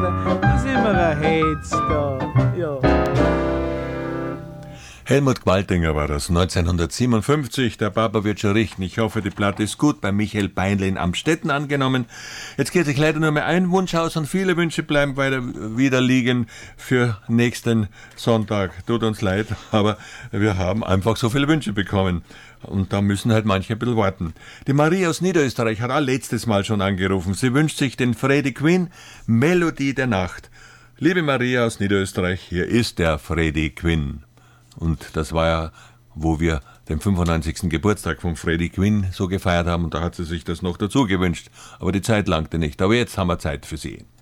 da sind wir ein Hetz da, ja. Helmut Gmaltinger war das, 1957. Der Papa wird schon richten. Ich hoffe, die Platte ist gut bei Michael Beinle in Amstetten angenommen. Jetzt geht sich leider nur mehr ein Wunsch aus und viele Wünsche bleiben wieder liegen für nächsten Sonntag. Tut uns leid, aber wir haben einfach so viele Wünsche bekommen. Und da müssen halt manche ein bisschen warten. Die Marie aus Niederösterreich hat auch letztes Mal schon angerufen. Sie wünscht sich den Freddie Quinn, Melodie der Nacht. Liebe Maria aus Niederösterreich, hier ist der Freddie Quinn. Und das war ja, wo wir den 95. Geburtstag von Freddie Quinn so gefeiert haben. Und da hat sie sich das noch dazu gewünscht. Aber die Zeit langte nicht. Aber jetzt haben wir Zeit für Sie.